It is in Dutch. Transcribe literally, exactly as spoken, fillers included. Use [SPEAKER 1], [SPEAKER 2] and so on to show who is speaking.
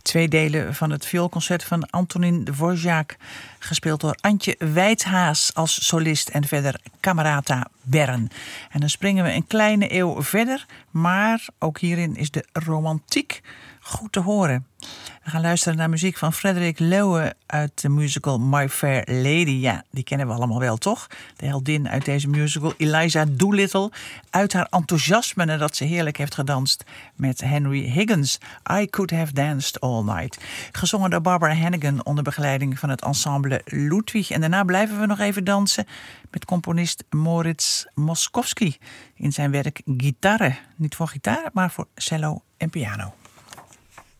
[SPEAKER 1] Twee delen van het vioolconcert van Antonin Dvorak, gespeeld door Antje Wijthaas als solist en verder Camerata Bern. En dan springen we een kleine eeuw verder, maar ook hierin is de romantiek goed te horen. We gaan luisteren naar muziek van Frederik Loewe uit de musical My Fair Lady. Ja, die kennen we allemaal wel, toch? De heldin uit deze musical, Eliza Doolittle, uit haar enthousiasme nadat ze heerlijk heeft gedanst met Henry Higgins. I Could Have Danced All Night. Gezongen door Barbara Hannigan onder begeleiding van het ensemble Ludwig. En daarna blijven we nog even dansen met componist Moritz Moskowski in zijn werk Gitarre. Niet voor gitaar, maar voor cello en piano.